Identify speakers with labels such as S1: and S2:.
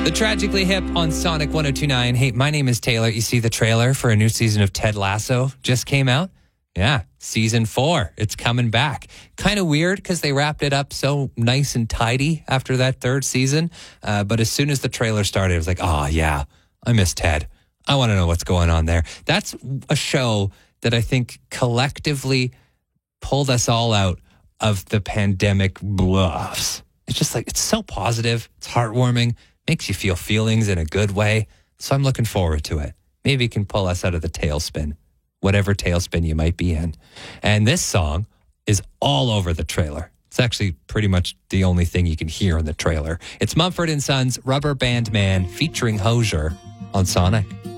S1: The Tragically Hip on Sonic 102.9. Hey, my name is Taylor. You see the trailer for a new season of Ted Lasso just came out? Yeah, season 4. It's coming back. Kind of weird because they wrapped it up so nice and tidy after that third season. But as soon as the trailer started, it was like, oh, yeah, I miss Ted. I want to know what's going on there. That's a show that I think collectively pulled us all out of the pandemic bluffs. It's just like, it's so positive. It's heartwarming. Makes you feel feelings in a good way. So I'm looking forward to it. Maybe it can pull us out of the tailspin, whatever tailspin you might be in. And this song is all over the trailer. It's actually pretty much the only thing you can hear in the trailer. It's Mumford & Sons' Rubber Band Man featuring Hozier on Sonic.